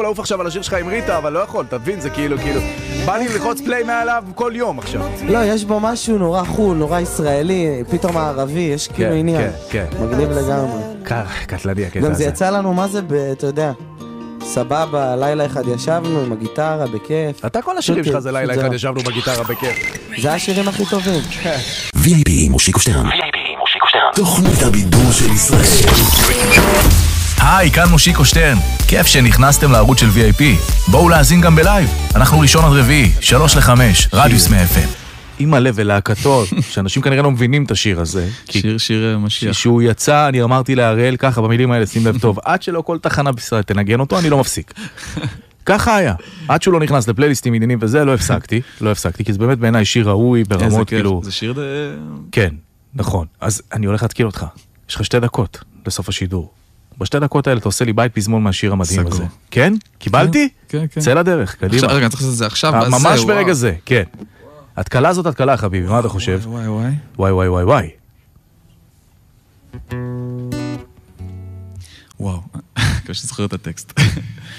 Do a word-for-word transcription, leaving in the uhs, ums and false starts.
לעוף עכשיו על השיר שלך עם ריטה, אבל לא יכול, תבין, זה כאילו, כאילו, בא לי ללחוץ פליי מעליו כל יום עכשיו. לא, יש בו משהו נורא חול, נורא ישראלי, פתאום הערבי, יש כאילו עניין. כן, כן. מגניב לגמרי. קטלני הקטע הזה. גם זה יצא לנו, מה זה, אתה יודע, סבבה, לילה אחד ישבנו עם הגיטרה, בכיף. אתה כל השירים שלך זה לילה אחד ישבנו בגיטרה בכיף. זה השירים הכי טובים. וי איי פי מושיקו שטרן. תוכנית הבידור של ישראל. היי, כאן מושיקו שטרן. כיף שנכנסתם לערוץ של וי איי פי. בואו להאזין גם בלייב. אנחנו ראשון עד רביעי, שלוש לחמש, רדיוס מ-אף אם. עם הלב ולהקתו, שאנשים כנראה לא מבינים את השיר הזה. שיר, שיר משיח. כשהוא יצא, אני אמרתי להראל ככה במילים האלה, שים לב טוב, עד שלא כל תחנה בישראל תנגן אותו, אני לא מפסיק. ככה היה. עד שהוא לא נכנס לפלייליסטים עניינים וזה, לא הפסקתי, לא הפסקתי, כי זה באמת בעיניי שיר ראוי ברמות כאילו... זה שיר ד... כן, נכון. אז אני הולך להתקיל אותך. יש לך שתי דקות לסוף השידור. בשתי דקות האלה אתה עושה לי בית פזמון מהשיר המדהים הזה. כן? קיבלתי? כן, כן. צא לדרך, קדימה. רגע, אני צריך לעשות את זה עכשיו, ממש ברגע זה, כן. התקלה זאת התקלה, חביבי, מה אתה חושב? וואי, וואי. וואי, וואי, וואי, וואי. וואו, קשה זוכר את הטקסט.